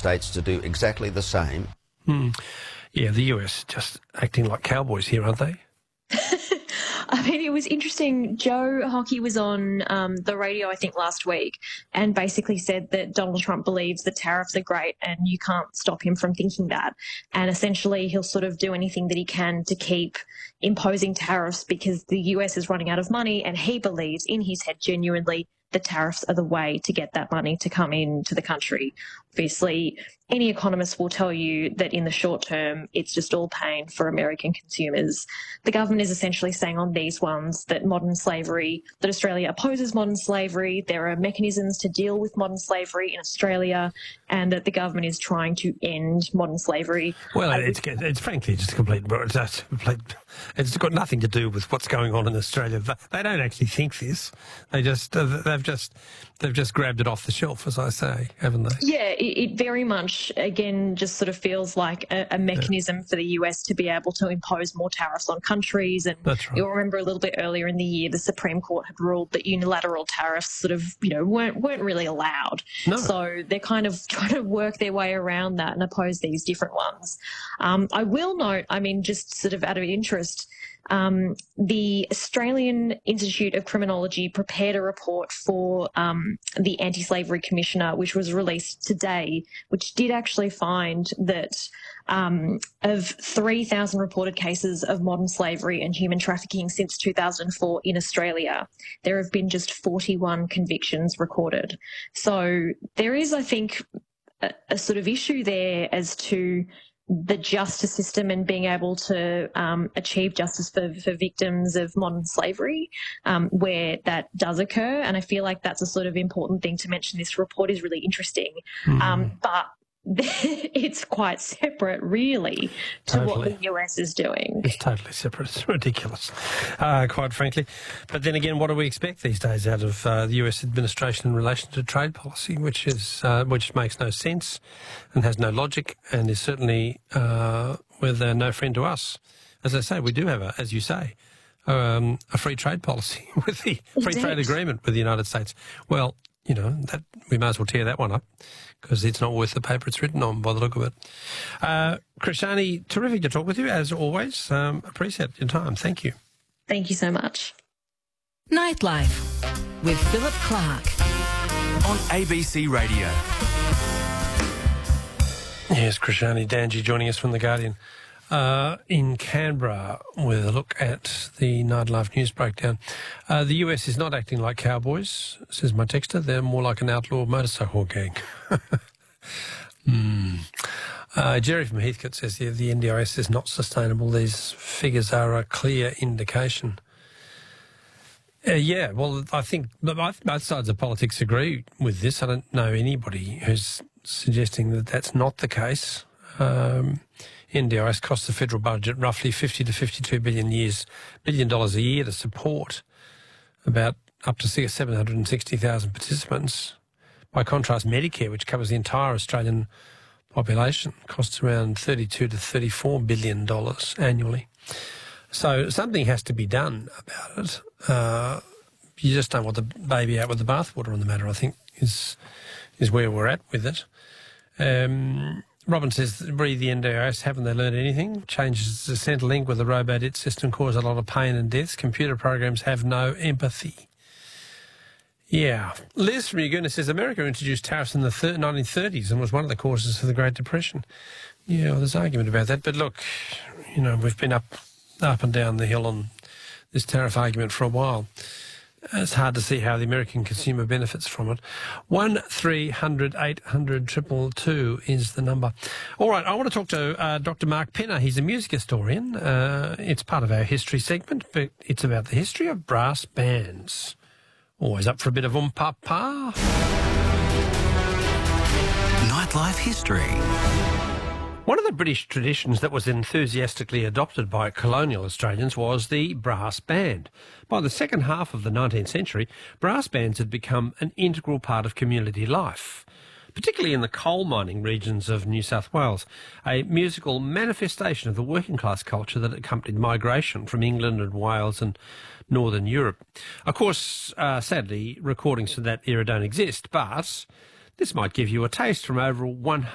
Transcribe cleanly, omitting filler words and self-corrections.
States to do exactly the same. Yeah, the US just acting like cowboys here, aren't they? I mean, it was interesting. Joe Hockey was on the radio, I think, last week, and basically said that Donald Trump believes that tariffs are great and you can't stop him from thinking that. And essentially, he'll sort of do anything that he can to keep imposing tariffs because the US is running out of money, and he believes in his head genuinely the tariffs are the way to get that money to come into the country. Obviously, any economist will tell you that in the short term, it's just all pain for American consumers. The government is essentially saying on these ones that that Australia opposes modern slavery, there are mechanisms to deal with modern slavery in Australia, and that the government is trying to end modern slavery. Well, it's frankly just complete. It's got nothing to do with what's going on in Australia. They don't actually think this. They've just grabbed it off the shelf, as I say, haven't they? Yeah, it very much, again, just sort of feels like a mechanism for the US to be able to impose more tariffs on countries. And that's right. You'll remember a little bit earlier in the year, the Supreme Court had ruled that unilateral tariffs sort of, weren't really allowed. No. So they're kind of trying to work their way around that and oppose these different ones. I will note, just sort of out of interest, the Australian Institute of Criminology prepared a report for the Anti-Slavery Commissioner, which was released today, which did actually find that of 3,000 reported cases of modern slavery and human trafficking since 2004 in Australia, there have been just 41 convictions recorded. So there is, I think, a sort of issue there as to the justice system and being able to achieve justice for victims of modern slavery where that does occur. And I feel like that's a sort of important thing to mention. This report is really interesting. But it's quite separate, really, to what the US is doing. It's totally separate. It's ridiculous, quite frankly. But then again, what do we expect these days out of the US administration in relation to trade policy, which makes no sense and has no logic and is certainly no friend to us. As I say, we do have, as you say, a free trade policy with the free trade agreement with the United States. Well, that we may as well tear that one up because it's not worth the paper it's written on by the look of it. Krishani, terrific to talk with you, as always. Appreciate your time. Thank you. Thank you so much. Nightlife with Philip Clark on ABC Radio. Yes, Krishani Danji joining us from The Guardian in Canberra with a look at the Nightlife news breakdown. The US is not acting like cowboys, says my texter. They're more like an outlaw motorcycle gang. Jerry from Heathcote says the NDIS is not sustainable. These figures are a clear indication. Well, I think both sides of politics agree with this. I don't know anybody who's suggesting that that's not the case. NDIS costs the federal budget roughly $50 to $52 billion a year to support about up to 760,000 participants. By contrast, Medicare, which covers the entire Australian population, costs around $32 to $34 billion annually. So something has to be done about it. You just don't want the baby out with the bathwater on the matter, I think, is where we're at with it. Robin says, read the NDIS, haven't they learned anything? Changes the Centrelink with the Robo-Debt system cause a lot of pain and deaths. Computer programs have no empathy. Yeah. Liz from Uguna says, America introduced tariffs in the 1930s and was one of the causes of the Great Depression. Yeah, well, there's argument about that. But look, we've been up and down the hill on this tariff argument for a while. It's hard to see how the American consumer benefits from it. 1300 800 222 is the number. All right, I want to talk to Dr. Mark Penner. He's a music historian. It's part of our history segment, but it's about the history of brass bands. Always up for a bit of pa-pa. Nightlife history. One of the British traditions that was enthusiastically adopted by colonial Australians was the brass band. By the second half of the 19th century, brass bands had become an integral part of community life, particularly in the coal mining regions of New South Wales, a musical manifestation of the working class culture that accompanied migration from England and Wales and Northern Europe. Of course, sadly, recordings from that era don't exist, but this might give you a taste from over